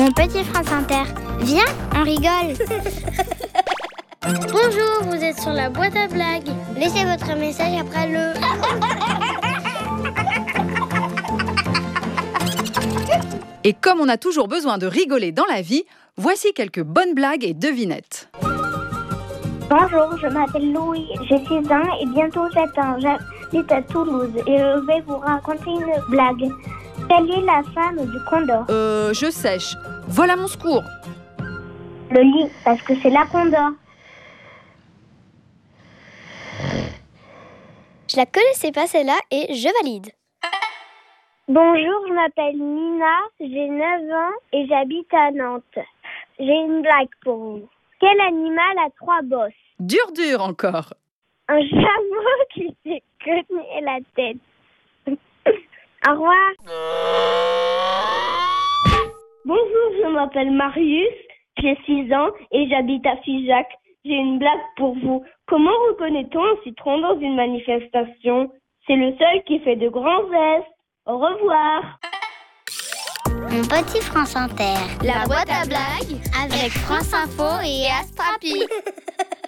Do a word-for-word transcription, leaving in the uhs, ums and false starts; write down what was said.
Mon petit France Inter, viens, on rigole. Bonjour, vous êtes sur la boîte à blagues. Laissez votre message après le... Et comme on a toujours besoin de rigoler dans la vie, voici quelques bonnes blagues et devinettes. Bonjour, je m'appelle Louis, j'ai six ans et bientôt sept ans. J'habite à Toulouse et je vais vous raconter une blague. Quelle est la femme du condor? Euh, je sèche. Voilà mon secours. Le lit, parce que c'est la condor. Je la connaissais pas celle-là et je valide. Bonjour, je m'appelle Nina, j'ai neuf ans et j'habite à Nantes. J'ai une blague pour vous. Quel animal a trois bosses? Dur, dur encore. Un chameau qui s'est cogné la tête. Au revoir. Bonjour, je m'appelle Marius, j'ai six ans et j'habite à Figeac. J'ai une blague pour vous. Comment reconnaît-on un citron dans une manifestation? C'est le seul qui fait de grands gestes. Au revoir. Mon petit France Inter. La boîte à blagues Avec France Info et Astrapi.